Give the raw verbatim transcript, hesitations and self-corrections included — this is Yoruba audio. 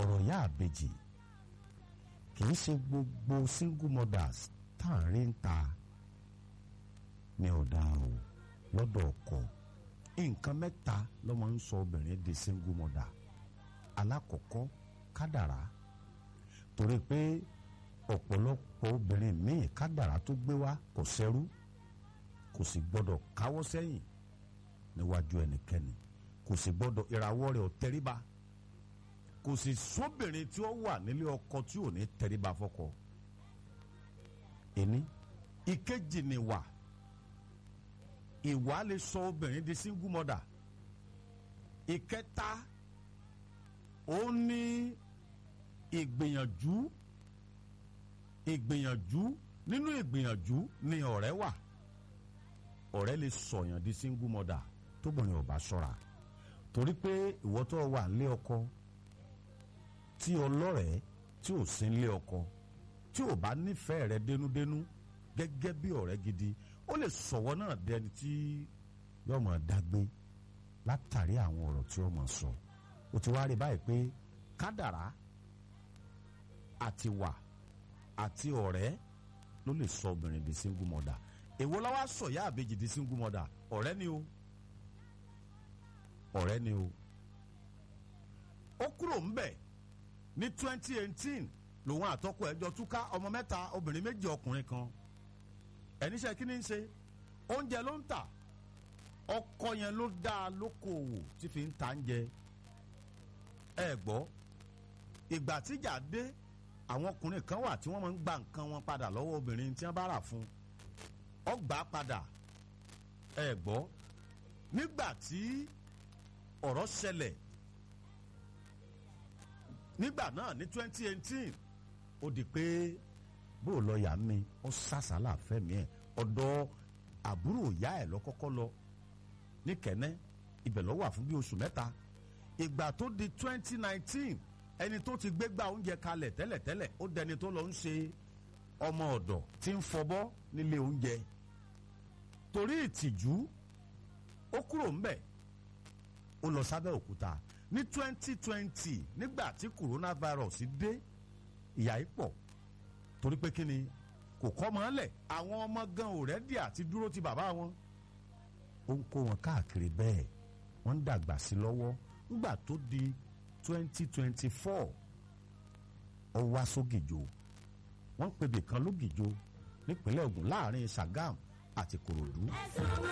ọ̀rọ̀ ìyá àbèjì kì í ṣe gbogbo single mothers tá à ń rí ń ta ní ọ̀dà o lọ́dọ̀ ọkọ. Nǹkan mẹ́ta ló máa ń sọ obìnrin di single mother. Alákọ̀ọ́kọ́ kádàrá, torí pé ọ̀pọ̀lọpọ̀ obìnrin míì kádàrá tó gbé wá kò ṣẹrú, kò sì gbọ́dọ̀ káwọ́ sẹ́yìn níwájú ẹnikẹ́ni, kò sì gbọ́dọ̀ ìràwọ̀ rẹ̀ ò tẹríba, kò sì sóbìnrin tí ó wà nílé ọkọ tí ò ní tẹríba fọ́kọ. Ẹni ìkejì ni wà. Ìwà lè sọ obìnrin di single mother. Ìkẹta ó ní ìgbìyànjú ìgbìyànjú nínú ìgbìyànjú ni ọ̀rẹ́ wà. Ọ̀rẹ́ lè sọ̀yàn di single mother tóbìnrin ò bá ṣọ́ra, torí pé ìwọ tó wà nílé ọkọ tí ọlọ́rẹ̀ẹ́ tí ò sí nílé ọkọ tí ò bá nífẹ̀ẹ́ rẹ dénúdénú gẹ́gẹ́ bí ọ̀rẹ́ gidi, ó lè sọ̀wọ́ náà dẹni tí yóò máa dágbé látàrí àwọn ọ̀rọ̀ tí ó máa sọ. Ó ti wá rí báyìí pé kádàrá àti wà àti ọ̀rẹ́ ló lè sọ obìnrin di single mother. Èwo la wá sọ ìyá àbèjì di single mother? Ọ̀rẹ́ ni o, ọ̀rẹ́ ni o. Ó kúrò ńbẹ̀ ní twenty eighteen lòun àtọkọ ẹjọ́ túká, ọmọ mẹ́ta, obìnrin méjì, ọkùnrin kan. Ẹníṣẹ́ kí ni ń ṣe? Oúnjẹ ló ń tà. Ọkọ yẹn ló dáa lókoòwò tí fi ń ta oúnjẹ. Ẹ gbọ́, ìgbà tíjà dé, àwọn ọkùnrin kan wà tí wọ́n máa ń gba nǹkan wọn padà lọ́wọ́ obìnrin tí wọ́n bá rà fún. Ó gbà padà. Ẹ gbọ́, nígbà tí ọ̀rọ̀ ṣẹlẹ̀ nígbà náà ní twenty eighteen, ó di pé bó lọ yà mí ó sàṣàlà fẹ́mi ẹ̀ ọ̀dọ̀ àbúrò ìyá ẹ̀ lọ kọ́kọ́ lọ ní Kẹ́nẹ́, ibẹ̀ ló wà fún bí oṣù mẹ́ta. Ìgbà tó di twenty nineteen, ẹni tó ti gbégbá oúnjẹ kalẹ̀ tẹ́lẹ̀tẹ́lẹ̀ ó dẹni tó lọ ń ṣe ọmọ ọ̀dọ̀ tí ń fọbọ́ nílé oúnjẹ. Torí ìtìjú ó kúrò ńbẹ̀, ó lọ sábẹ́ òkúta. Ní twenty twenty, nígbà tí coronavirus dé, ìyà yìí pọ̀, torí pé kí ni kò kọ́ mọ́ lẹ̀, àwọn ọmọ gan ò rẹ́dí àti dúró ti bàbá wọn. Ó ń kó wọn káàkiri bẹ́ẹ̀, wọ́n ń dàgbà sí lọ́wọ́. Nígbà tó di twenty twenty four, ó wá sógìjò, wọ́n ń pebè kan lógìjò nípínlẹ̀ Ògùn láàrin Ṣàgámù àti Kòròdú.